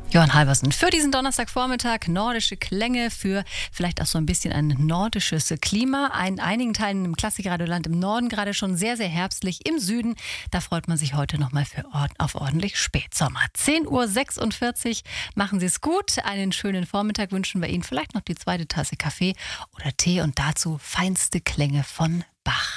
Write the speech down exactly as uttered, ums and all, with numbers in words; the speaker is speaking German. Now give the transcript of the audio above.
Johann Halversen für diesen Donnerstagvormittag. Nordische Klänge für vielleicht auch so ein bisschen ein nordisches Klima. In einigen Teilen im Klassikradioland im Norden gerade schon sehr, sehr herbstlich. Im Süden, da freut man sich heute nochmal für Ord- auf ordentlich Spätsommer. zehn Uhr sechsundvierzig. Machen Sie es gut. Einen schönen Vormittag wünschen wir Ihnen. Vielleicht noch die zweite Tasse Kaffee oder Tee und dazu feinste Klänge von Bach.